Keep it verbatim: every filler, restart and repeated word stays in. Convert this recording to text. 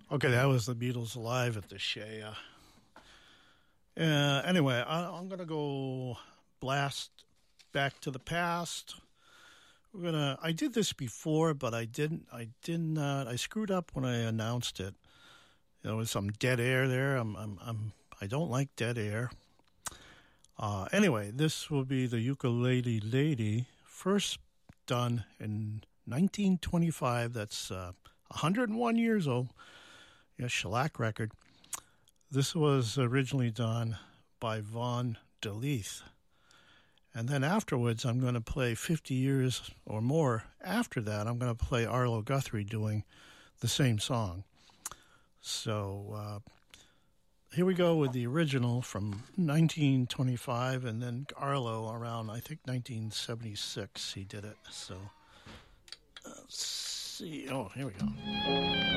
Okay, that was the Beatles live at the Shea. Uh, uh, anyway, I, I'm going to go blast back to the past. We're gonna. I did this before, but I didn't. I did not. I screwed up when I announced it. There was some dead air there. I'm. I'm. I'm I don't like dead air. Uh, anyway, this will be the Ukulele Lady, first done in nineteen twenty-five. That's uh, one hundred one years old. Yeah, shellac record. This was originally done by Vaughn DeLeath. And then afterwards, I'm going to play fifty years or more after that. I'm going to play Arlo Guthrie doing the same song. So uh, here we go with the original from nineteen twenty-five, and then Arlo around, I think, nineteen seventy-six he did it. So let's see. Oh, here we go.